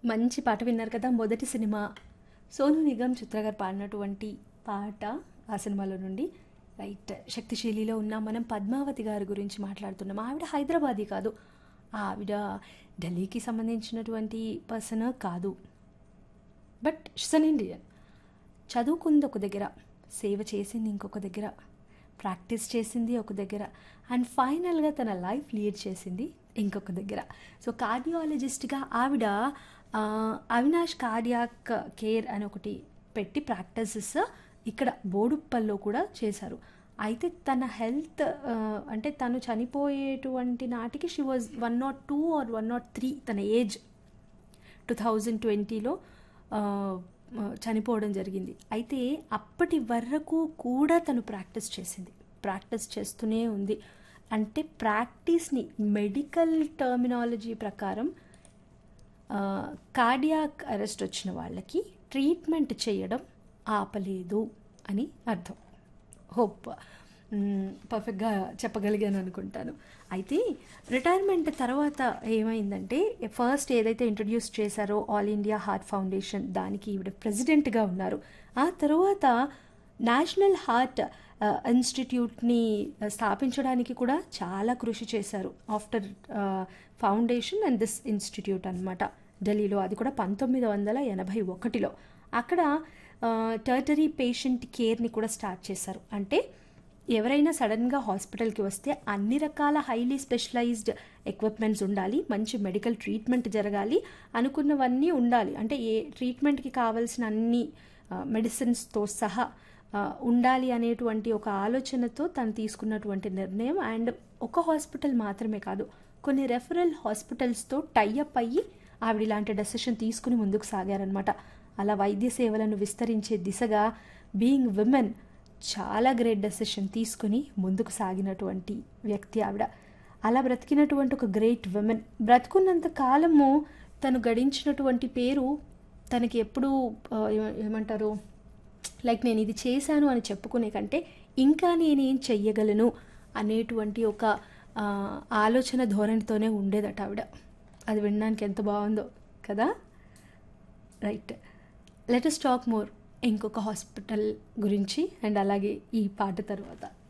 మంచి పాట విన్నారు కదా. మొదటి సినిమా సోను నిగమ్ చిత్ర గారు పాడినటువంటి పాట ఆ సినిమాలో నుండి. రైట్, శక్తిశీలిలో ఉన్న మనం పద్మావతి గారి గురించి మాట్లాడుతున్నాం. ఆవిడ హైదరాబాదీ కాదు, ఆవిడ ఢిల్లీకి సంబంధించినటువంటి పర్సన్ కాదు. But she's an Indian. చదువుకుంది ఒక దగ్గర, సేవ చేసింది ఇంకొక దగ్గర, ప్రాక్టీస్ చేసింది ఒక దగ్గర, అండ్ ఫైనల్గా తన లైఫ్ లీడ్ చేసింది ఇంకొక దగ్గర. సో కార్డియాలజిస్ట్గా ఆవిడ అవినాష్ కార్డియాక్ కేర్ అని ఒకటి పెట్టి ప్రాక్టీసెస్ ఇక్కడ బోడుప్పల్లో కూడా చేశారు. అయితే తన హెల్త్ అంటే తను చనిపోయేటువంటి నాటికి షీ వాజ్ 102 ఆర్ 103 తన ఏజ్. 2020లో చనిపోవడం జరిగింది. అయితే అప్పటి వరకు కూడా తను ప్రాక్టీస్ చేస్తూనే ఉంది. అంటే ప్రాక్టీస్ని మెడికల్ టర్మినాలజీ ప్రకారం కార్డియాక్ అరెస్ట్ వచ్చిన వాళ్ళకి ట్రీట్మెంట్ చేయడం ఆపలేదు అని అర్థం. హోప్ పర్ఫెక్ట్గా చెప్పగలిగాను అనుకుంటాను. అయితే రిటైర్మెంట్ తర్వాత ఏమైందంటే, ఫస్ట్ ఏదైతే ఇంట్రడ్యూస్ చేశారో ఆల్ ఇండియా హార్ట్ ఫౌండేషన్, దానికి ఈవిడ ప్రెసిడెంట్గా ఉన్నారు. ఆ తర్వాత నేషనల్ హార్ట్ ఇన్స్టిట్యూట్ని స్థాపించడానికి కూడా చాలా కృషి చేశారు. After foundation and this institute అనమాట ఢిల్లీలో. అది కూడా 1981లో. అక్కడ టెర్టరీ పేషెంట్ కేర్ని కూడా స్టార్ట్ చేశారు. అంటే ఎవరైనా సడన్గా హాస్పిటల్కి వస్తే అన్ని రకాల హైలీ స్పెషలైజ్డ్ ఎక్విప్మెంట్స్ ఉండాలి, మంచి మెడికల్ ట్రీట్మెంట్ జరగాలి, అనుకున్నవన్నీ ఉండాలి. అంటే ఏ ట్రీట్మెంట్కి కావాల్సిన అన్ని మెడిసిన్స్తో సహా ఉండాలి అనేటువంటి ఒక ఆలోచనతో తను తీసుకున్నటువంటి నిర్ణయం. అండ్ ఒక హాస్పిటల్ మాత్రమే కాదు, కొన్ని రెఫరల్ హాస్పిటల్స్తో టైఅప్ అయ్యి ఆవిడ ఇలాంటి డెసిషన్ తీసుకుని ముందుకు సాగారనమాట. అలా వైద్య సేవలను విస్తరించే దిశగా బీయింగ్ విమెన్ చాలా గ్రేట్ డెసిషన్ తీసుకుని ముందుకు సాగినటువంటి వ్యక్తి ఆవిడ. అలా బ్రతికినటువంటి ఒక గ్రేట్ విమెన్. బ్రతుకున్నంత కాలము తను గడించినటువంటి పేరు తనకి ఎప్పుడూ ఏమంటారు, లైక్ నేను ఇది చేశాను అని చెప్పుకునే కంటే ఇంకా నేనేం చెయ్యగలను అనేటువంటి ఒక ఆలోచన ధోరణితోనే ఉండేదట ఆవిడ. అది వినడానికి ఎంత బాగుందో కదా. Right, let us talk more ఇంకొక హాస్పిటల్ గురించి అండ్ అలాగే ఈ పాట తర్వాత.